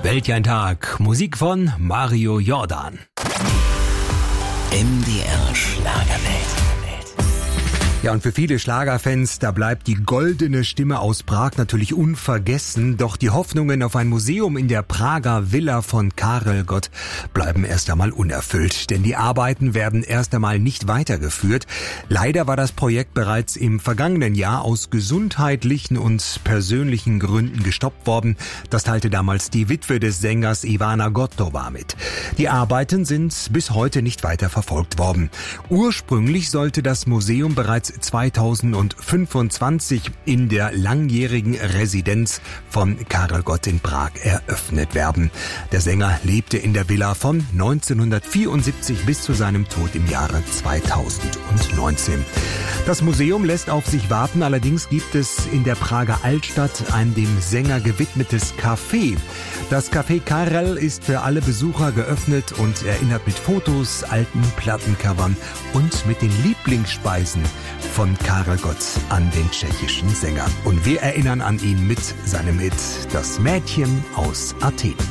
Welch ein Tag. Musik von Mario Jordan. MDR Schlagerwelt. Ja, und für viele Schlagerfans, da bleibt die goldene Stimme aus Prag natürlich unvergessen. Doch die Hoffnungen auf ein Museum in der Prager Villa von Karel Gott bleiben erst einmal unerfüllt. Denn die Arbeiten werden erst einmal nicht weitergeführt. Leider war das Projekt bereits im vergangenen Jahr aus gesundheitlichen und persönlichen Gründen gestoppt worden. Das teilte damals die Witwe des Sängers Ivana Gottova mit. Die Arbeiten sind bis heute nicht weiter verfolgt worden. Ursprünglich sollte das Museum bereits 2025 in der langjährigen Residenz von Karel Gott in Prag eröffnet werden. Der Sänger lebte in der Villa von 1974 bis zu seinem Tod im Jahre 2019. Das Museum lässt auf sich warten, allerdings gibt es in der Prager Altstadt ein dem Sänger gewidmetes Café. Das Café Karel ist für alle Besucher geöffnet und erinnert mit Fotos, alten Plattencovern und mit den Lieblingsspeisen von Karel Gott an den tschechischen Sänger. Und wir erinnern an ihn mit seinem Hit Das Mädchen aus Athen.